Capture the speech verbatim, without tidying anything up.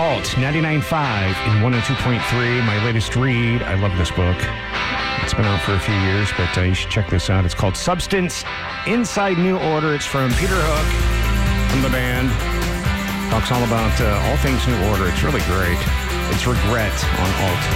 Alt ninety-nine point five and one oh two point three. My latest read. I love this book. It's been out for a few years, but uh, you should check this out. It's called Substance Inside New Order. It's from Peter Hook from the band. Talks all about uh, all things New Order. It's really great. It's Regret on Alt.